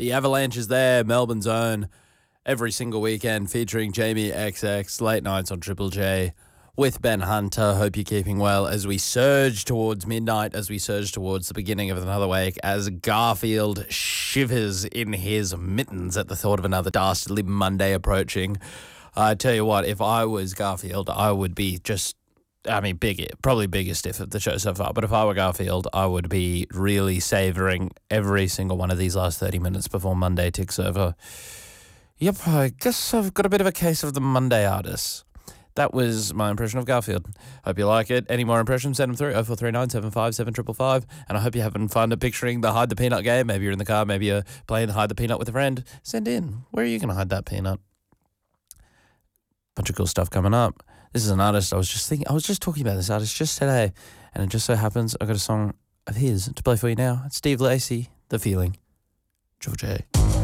The Avalanche is there, Melbourne's own, every single weekend featuring Jamie XX, late nights on Triple J with Ben Hunter. Hope you're keeping well as we surge towards midnight, as we surge towards the beginning of another week, as Garfield shivers in his mittens at the thought of another dastardly Monday approaching. I tell you what, if I was Garfield, I would be probably biggest if of the show so far, but if I were Garfield, I would be really savouring every single one of these last 30 minutes before Monday ticks over. Yep, I guess I've got a bit of a case of the Monday artists. That was my impression of Garfield. Hope you like it. Any more impressions, send them through 0439 757 555. And I hope you're having fun picturing the Hide the Peanut game. Maybe you're in the car, maybe you're playing the Hide the Peanut with a friend. Send in. Where are you going to hide that peanut? Bunch of cool stuff coming up. This is an artist I was just talking about this artist just today, and it just so happens I've got a song of his to play for you now. It's Steve Lacy, The Feeling. Triple J.